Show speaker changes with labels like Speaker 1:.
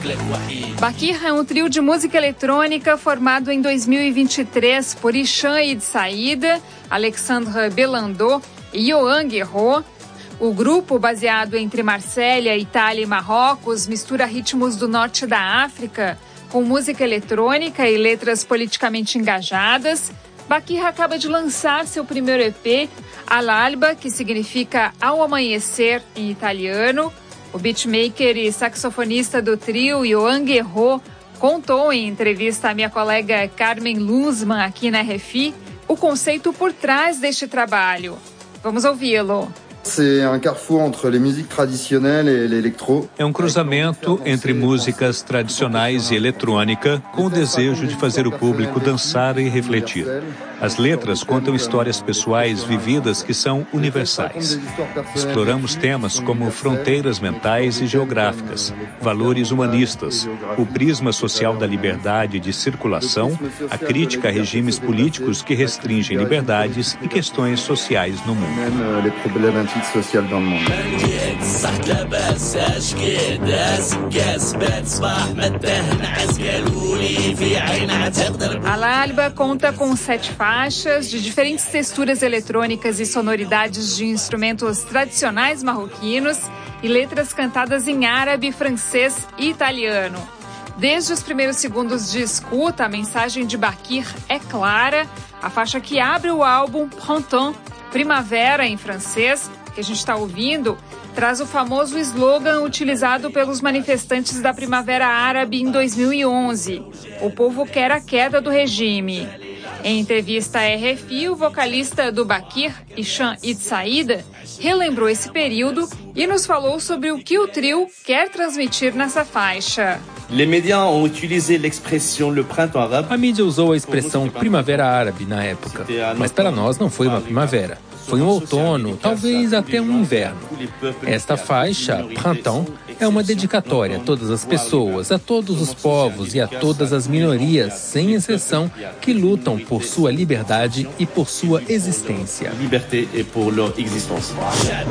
Speaker 1: Bakir é um trio de música eletrônica formado em 2023 por Hicham Eid Saïda, Alexandre Belando e Yohan Guerrero. O grupo, baseado entre Marsella, Itália e Marrocos, mistura ritmos do norte da África com música eletrônica e letras politicamente engajadas. Bakir acaba de lançar seu primeiro EP, Al-Alba, que significa Ao Amanhecer em italiano. O beatmaker e saxofonista do trio, Yohan Guerrero, contou em entrevista à minha colega Carmen Luzman aqui na RFI o conceito por trás deste trabalho. Vamos ouvi-lo.
Speaker 2: É um cruzamento entre músicas tradicionais e eletrônica, com o desejo de fazer o público dançar e refletir. As letras contam histórias pessoais vividas que são universais. Exploramos temas como fronteiras mentais e geográficas, valores humanistas, o prisma social da liberdade de circulação, a crítica a regimes políticos que restringem liberdades e questões sociais no mundo.
Speaker 3: Social dans le monde.
Speaker 1: Al-Alba conta com 7 faixas de diferentes texturas eletrônicas e sonoridades de instrumentos tradicionais marroquinos e letras cantadas em árabe, francês e italiano. Desde os primeiros segundos de escuta, a mensagem de Bakir é clara. A faixa que abre o álbum, Printemps, Primavera em francês, que a gente está ouvindo, traz o famoso slogan utilizado pelos manifestantes da Primavera Árabe em 2011. O povo quer a queda do regime. Em entrevista à RFI, o vocalista do Bakir, Hicham Eid Saïda, relembrou esse período e nos falou sobre o que o trio quer transmitir nessa faixa.
Speaker 4: A mídia usou a expressão Primavera Árabe na época, mas para nós não foi uma primavera. Foi um outono, talvez até um inverno. Esta faixa, Printemps, é uma dedicatória a todas as pessoas, a todos os povos e a todas as minorias, sem exceção, que lutam por sua liberdade e por sua existência.